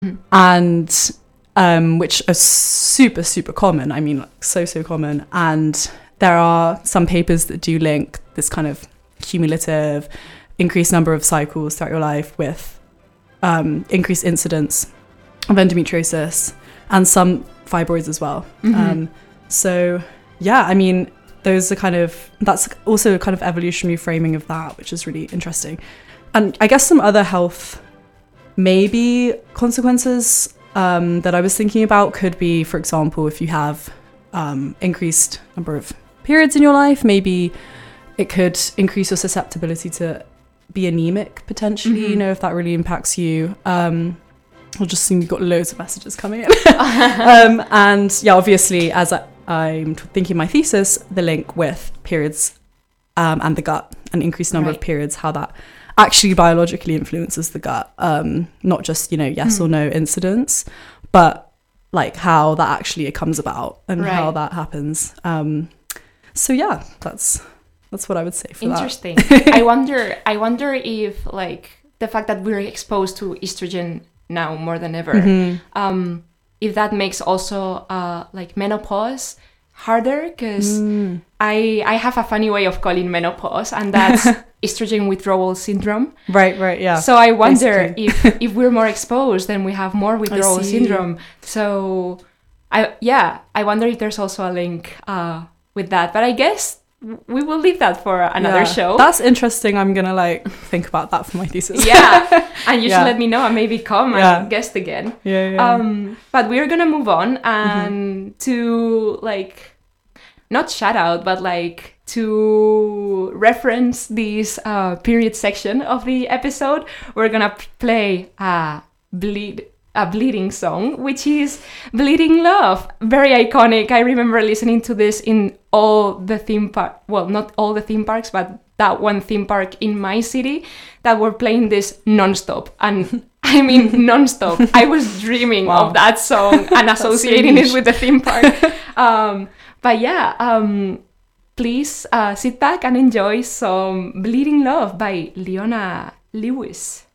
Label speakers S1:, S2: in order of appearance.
S1: and which are super, super common. I mean, like, so common. And there are some papers that do link this kind of cumulative increased number of cycles throughout your life with increased incidence of endometriosis and some fibroids as well. So yeah, I mean, that's also a kind of evolutionary framing of that, which is really interesting. And I guess some other health maybe consequences that I was thinking about could be, for example, if you have increased number of periods in your life, maybe it could increase your susceptibility to be anemic potentially, you know, if that really impacts you. I'll just assume you've got loads of messages coming in. And yeah, obviously, as I'm thinking my thesis, the link with periods and the gut, an increased number of periods, how that actually biologically influences the gut, not just, you know, yes or no incidence, but like how that actually comes about and how that happens. So yeah, that's what I would say for
S2: Interesting.
S1: that.
S2: I wonder if like the fact that we're exposed to estrogen now more than ever, if that makes also like menopause harder, because I have a funny way of calling menopause, and that's estrogen withdrawal syndrome.
S1: Right, yeah.
S2: So I wonder if we're more exposed, then we have more withdrawal syndrome. So I wonder if there's also a link with that. But I guess we will leave that for another show.
S1: That's interesting. I'm gonna like think about that for my thesis.
S2: And you should let me know and maybe come and guest again. But we're gonna move on and to like not shout out, but like to reference this period section of the episode, we're gonna play a bleeding song, which is Bleeding Love. Very iconic. I remember listening to this in all the theme park, well, not all the theme parks, but that one theme park in my city that were playing this non-stop. And I mean non-stop. I was dreaming of that song and associating it with the theme park. But yeah, please sit back and enjoy some Bleeding Love by Leona Lewis.